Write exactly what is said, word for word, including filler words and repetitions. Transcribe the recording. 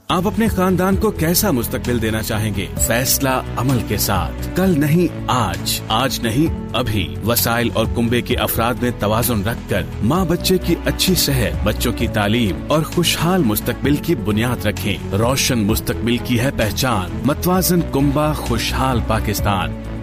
आप अपने खानदान को कैसा मुस्तकबिल देना चाहेंगे? फैसला अमल के साथ। कल नहीं आज, आज नहीं अभी। वसाइल और कुंबे के अफराद में तवाजुन रखकर माँ बच्चे की अच्छी सेहत, बच्चों की तालीम और खुशहाल मुस्तकबिल की बुनियाद रखें। रोशन मुस्तकबिल की है पहचान। मतवाजन कुंबा, खुशहाल पाकिस्तान।